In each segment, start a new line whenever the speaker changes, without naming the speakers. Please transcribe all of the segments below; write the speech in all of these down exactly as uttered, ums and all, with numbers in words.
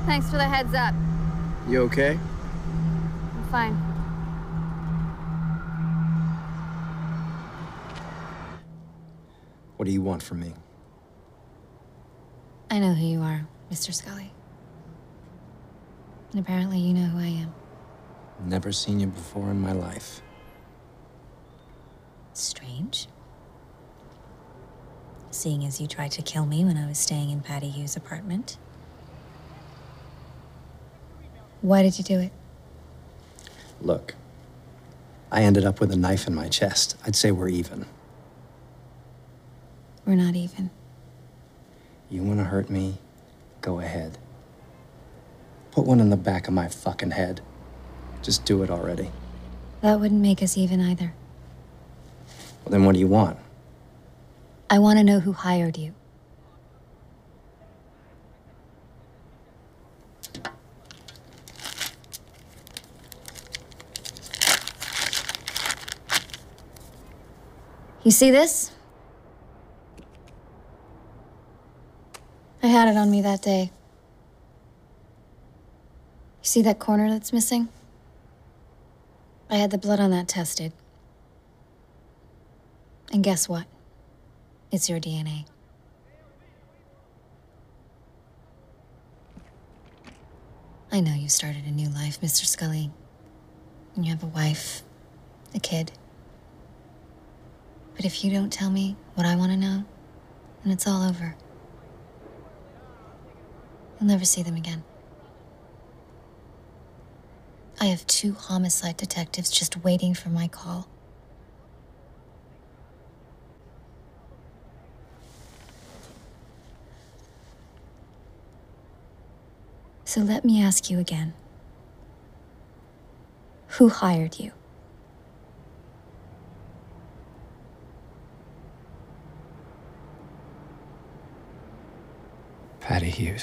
Thanks for the heads up.
You okay?
I'm fine.
What do you want from me?
I know who you are, Mister Scully. And apparently you know who I am.
Never seen you before in my life.
Strange. Seeing as you tried to kill me when I was staying in Patty Hughes' apartment. Why did you do it?
Look, I ended up with a knife in my chest. I'd say we're even.
We're not even.
You want to hurt me? Go ahead. Put one in the back of my fucking head. Just do it already.
That wouldn't make us even either.
Well, then what do you want?
I want to know who hired you. You see this? I had it on me that day. You see that corner that's missing? I had the blood on that tested. And guess what? It's your D N A. I know you started a new life, Mister Scully. And you have a wife, a kid. But if you don't tell me what I want to know, then it's all over. You'll never see them again. I have two homicide detectives just waiting for my call. So let me ask you again. Who hired you?
Patty Hughes.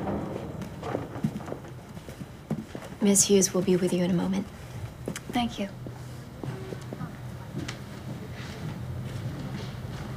Miss Hughes will be with you in a moment.
Thank you.